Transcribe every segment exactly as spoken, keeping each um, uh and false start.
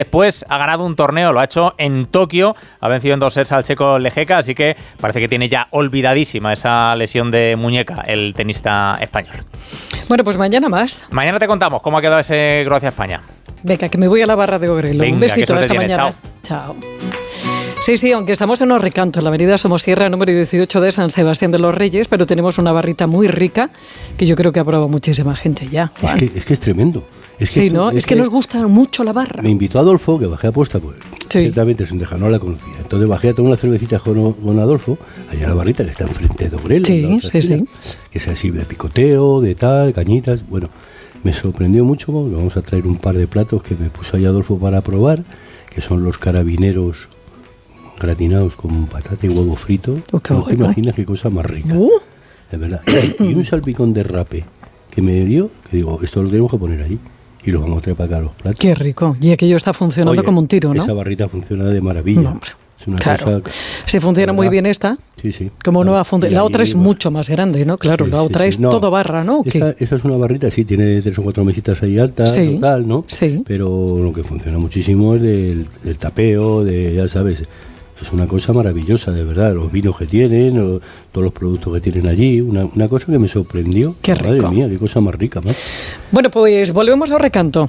Después ha ganado un torneo, lo ha hecho en Tokio, ha vencido en dos sets al checo Lejeka, así que parece que tiene ya olvidadísima esa lesión de muñeca el tenista español. Bueno, pues mañana más. Mañana te contamos cómo ha quedado ese Croacia-España. Venga, que me voy a la barra de Ogrelo. Venga, un besito, hasta tiene. mañana. Chao. Chao. Sí, sí, aunque estamos en los recantos, la avenida Somosierra número dieciocho de San Sebastián de los Reyes, pero tenemos una barrita muy rica que yo creo que ha probado muchísima gente ya. Es que, es que es tremendo. Es que sí, tú, ¿no? Es, es que, que nos gusta mucho la barra. Me invitó Adolfo, que bajé a posta, pues sí. Ciertamente sin dejar, no la conocía. Entonces bajé a tomar una cervecita con, con Adolfo, allá en la barrita, que está enfrente de Ogrelo. Sí, sí, esquina, sí. Que es así de picoteo, de tal, cañitas. Bueno, me sorprendió mucho. Vamos a traer un par de platos que me puso ahí Adolfo para probar, que son los carabineros gratinados con patata y huevo frito. Oh, qué no bueno. te imaginas qué cosa más rica. Uh. De verdad. Y, y un salpicón de rape que me dio, que digo, esto lo tenemos que poner allí. Y lo vamos a traer para acá a los platos. Qué rico. Y aquello está funcionando Oye, como un tiro, ¿no? Esa barrita funciona de maravilla. No, es una claro. cosa... Si funciona muy bien esta, sí, sí, como claro. no va a funcionar. La otra es mucho más grande, ¿no? Claro, sí, la otra sí, es sí. No, todo barra, ¿no? Esta, esta es una barrita, sí, tiene tres o cuatro mesitas ahí altas, sí, total, ¿no? Sí. Pero lo que funciona muchísimo es del, del tapeo, de, ya sabes... Es una cosa maravillosa, de verdad, los vinos que tienen, o, todos los productos que tienen allí, una, una cosa que me sorprendió. Qué rico. Madre mía, qué cosa más rica, más. Bueno, pues volvemos a Recanto.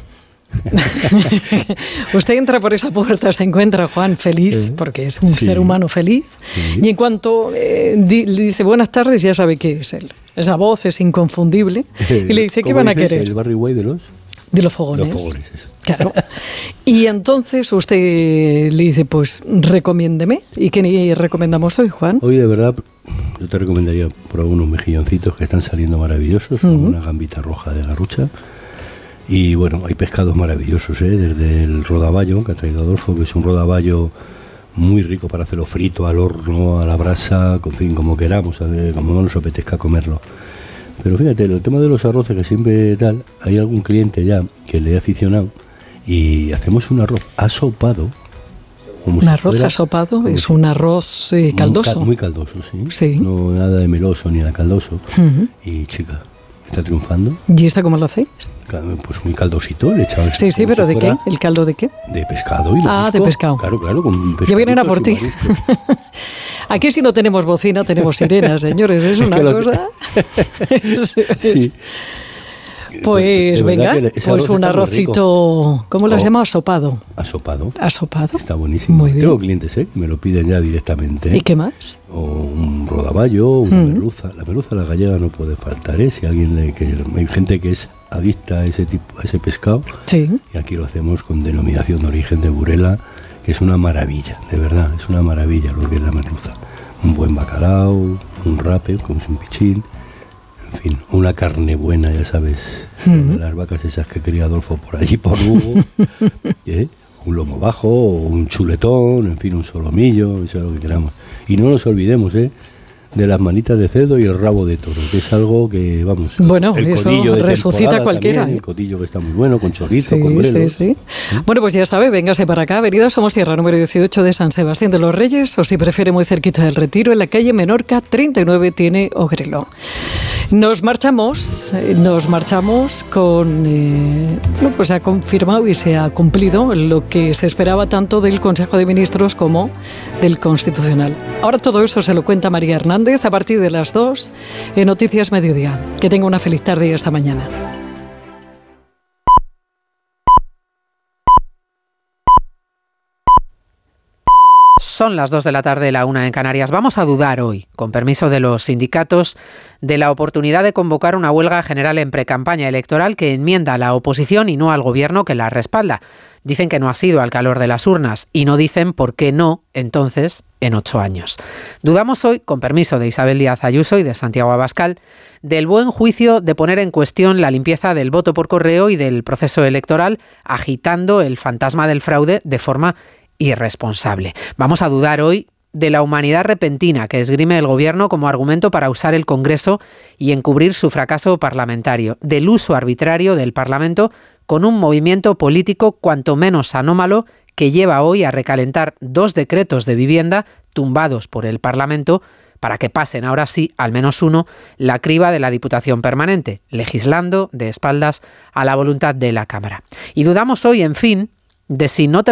Usted entra por esa puerta, se encuentra Juan feliz, eh, porque es un sí, ser humano feliz, sí. Y en cuanto eh, di, le dice buenas tardes, ya sabe que es él. Esa voz es inconfundible. Eh, y le dice, ¿qué van a querer? El Barry White de los... De los fogones. Los fogones, eso. Claro. Y entonces usted le dice, pues recomiéndeme. ¿Y qué recomendamos hoy, Juan? Hoy, de verdad, yo te recomendaría probar unos mejilloncitos que están saliendo maravillosos, uh-huh. Una gambita roja de Garrucha. Y bueno, hay pescados maravillosos, ¿eh? Desde el rodaballo, que ha traído Adolfo, que es un rodaballo muy rico para hacerlo frito, al horno, a la brasa, en fin, como queramos, como no nos apetezca comerlo. Pero fíjate, el tema de los arroces que siempre tal, hay algún cliente ya que le he aficionado y hacemos un arroz asopado. ¿Un si arroz fuera, asopado? Es un arroz eh, caldoso. Muy, muy caldoso, sí. Sí. No nada de meloso ni de caldoso. Uh-huh. Y chica, está triunfando. ¿Y esta cómo lo hacéis? Pues muy caldosito, le echaba. Sí, sí, pero ¿de qué? ¿El caldo de qué? De pescado. Y de ah, pisco. de pescado. Claro, claro, con pescado. Ya vienen a por ti. Aquí si no tenemos bocina, tenemos sirenas, señores. Es una es cosa... sí. Pues venga, pues un arrocito, ¿cómo lo has oh, llamado? Asopado. Asopado. Asopado. Está buenísimo. Muy bien. Tengo clientes, ¿eh? Me lo piden ya directamente. ¿Y qué más? O un rodaballo, una mm. merluza. La merluza, la gallega, no puede faltar, ¿eh? Si alguien le, que hay gente que es adicta a ese tipo, a ese pescado. Sí. Y aquí lo hacemos con denominación de origen de Burela, que es una maravilla, de verdad, es una maravilla lo que es la merluza. Un buen bacalao, un rape, como es un pichín. En fin, una carne buena, ya sabes, mm. las vacas esas que cría Adolfo por allí, por Hugo, ¿eh? Un lomo bajo, un chuletón, en fin, un solomillo, eso es lo que queramos. Y no nos olvidemos, ¿eh? de las manitas de cerdo y el rabo de toro, que es algo que, vamos... Bueno, el eso resucita cualquiera. También, el codillo que está muy bueno, con chorizo, sí, con grelos. Sí, sí. ¿Eh? Bueno, pues ya sabe, véngase para acá, avenida Somosierra, número dieciocho de San Sebastián de los Reyes, o si prefiere muy cerquita del Retiro, en la calle Menorca treinta y nueve tiene Ogrelo. Nos marchamos, nos marchamos con... Eh, bueno, pues se ha confirmado y se ha cumplido lo que se esperaba tanto del Consejo de Ministros como del Constitucional. Ahora todo eso se lo cuenta María Hernández a partir de las dos en Noticias Mediodía. Que tenga una feliz tarde y hasta mañana. Son las dos de la tarde, la una en Canarias. Vamos a dudar hoy, con permiso de los sindicatos, de la oportunidad de convocar una huelga general en precampaña electoral que enmienda a la oposición y no al gobierno que la respalda. Dicen que no ha sido al calor de las urnas y no dicen por qué no, entonces, en ocho años. Dudamos hoy, con permiso de Isabel Díaz Ayuso y de Santiago Abascal, del buen juicio de poner en cuestión la limpieza del voto por correo y del proceso electoral, agitando el fantasma del fraude de forma irresponsable. Vamos a dudar hoy de la humanidad repentina que esgrime el gobierno como argumento para usar el Congreso y encubrir su fracaso parlamentario, del uso arbitrario del Parlamento con un movimiento político cuanto menos anómalo que lleva hoy a recalentar dos decretos de vivienda tumbados por el Parlamento para que pasen ahora sí, al menos uno, la criba de la Diputación Permanente, legislando de espaldas a la voluntad de la Cámara. Y dudamos hoy, en fin, de si no